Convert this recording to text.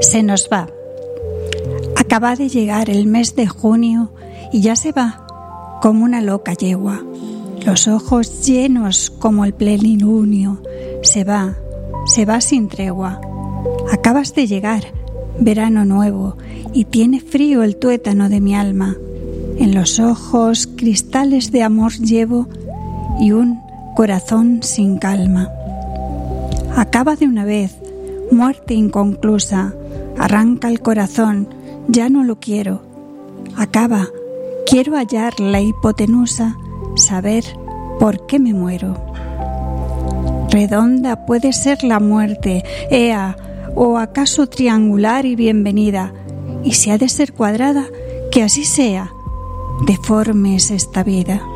Se nos va. Acaba de llegar el mes de junio y ya se va como una loca yegua. Los ojos llenos como el plenilunio. Se va sin tregua. Acabas de llegar, verano nuevo, y tiene frío el tuétano de mi alma. En los ojos cristales de amor llevo y un corazón sin calma. Acaba de una vez, muerte inconclusa, arranca el corazón, ya no lo quiero. Acaba, quiero hallar la hipotenusa, saber por qué me muero. Redonda puede ser la muerte, ea, o acaso triangular y bienvenida, y si ha de ser cuadrada, que así sea, deforme es esta vida.